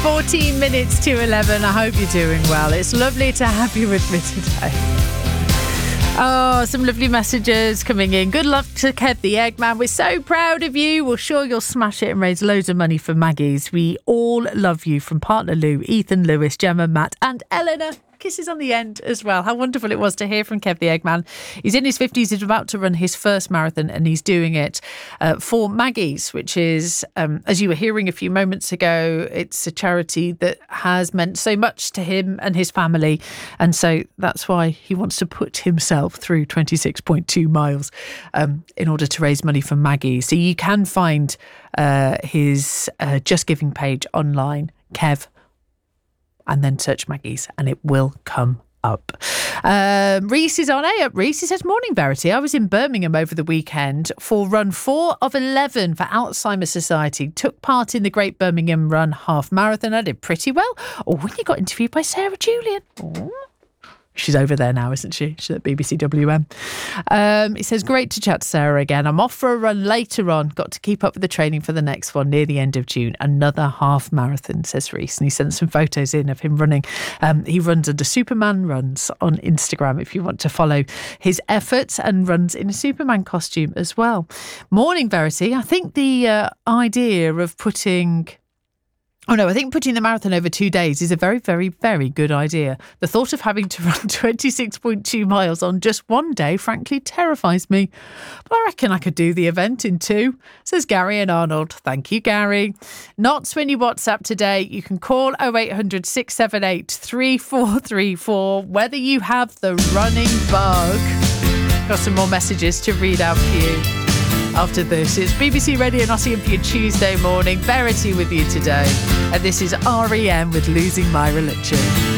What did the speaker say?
14 minutes to 11. I hope you're doing well. It's lovely to have you with me today. Oh, some lovely messages coming in. Good luck to Kev the Eggman. We're so proud of you. We're sure you'll smash it and raise loads of money for Maggie's. We all love you, from partner Lou, Ethan, Lewis, Gemma, Matt and Eleanor. Kisses on the end as well. How wonderful it was to hear from Kev the Eggman. He's in his 50s. He's about to run his first marathon, and he's doing it for Maggie's, which is, as you were hearing a few moments ago, it's a charity that has meant so much to him and his family. And so that's why he wants to put himself through 26.2 miles in order to raise money for Maggie's. So you can find his Just Giving page online, Kev, and then search Maggie's and it will come up. Reese is on. Hey up, Reese. He says, morning, Verity. I was in Birmingham over the weekend for run 4 of 11 for Alzheimer's Society. Took part in the Great Birmingham Run half marathon. I did pretty well. Oh, when you got interviewed by Sarah Julian. Oh. She's over there now, isn't she? She's at BBC WM. He says, great to chat to Sarah again. I'm off for a run later on. Got to keep up with the training for the next one near the end of June. Another half marathon, says Reese. And he sent some photos in of him running. He runs under Superman Runs on Instagram if you want to follow his efforts, and runs in a Superman costume as well. Morning, Verity. I think the idea of putting the marathon over 2 days is a very, very, very good idea. The thought of having to run 26.2 miles on just one day, frankly, terrifies me. But I reckon I could do the event in 2, says Gary and Arnold. Thank you, Gary. Not when you WhatsApp today. You can call 0800 678 3434, whether you have the running bug. Got some more messages to read out for you after this. It's BBC Radio Nottingham for your Tuesday morning. Verity with you today. And this is REM with Losing My Religion.